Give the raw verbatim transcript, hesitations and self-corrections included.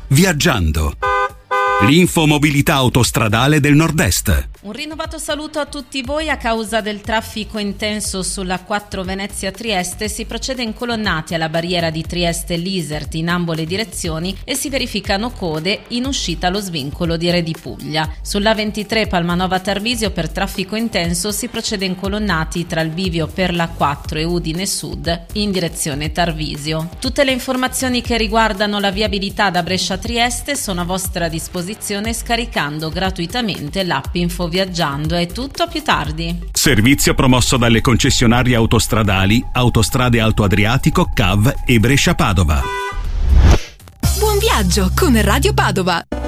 Viaggiando. L'infomobilità autostradale del Nord-Est. Un rinnovato saluto a tutti voi. A causa del traffico intenso sulla quattro Venezia-Trieste si procede incolonnati alla barriera di Trieste-Lisert in ambo le direzioni e si verificano code in uscita allo svincolo di Re di Puglia. Sulla ventitré Palmanova-Tarvisio per traffico intenso si procede incolonnati tra il bivio per la quattro e Udine Sud in direzione Tarvisio. Tutte le informazioni che riguardano la viabilità da Brescia-Trieste sono a vostra disposizione scaricando gratuitamente l'app Info Viaggiando. È tutto, a più tardi. Servizio promosso dalle concessionarie autostradali Autostrade Alto Adriatico, C A V e Brescia Padova. Buon viaggio con Radio Padova.